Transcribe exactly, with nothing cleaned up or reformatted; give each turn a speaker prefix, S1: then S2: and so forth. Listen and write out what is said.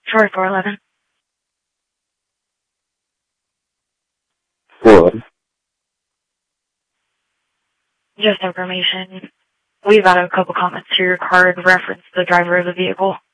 S1: Sorry, four eleven.
S2: four eleven.
S1: Just information. We've had a couple comments to your card reference the driver of the vehicle.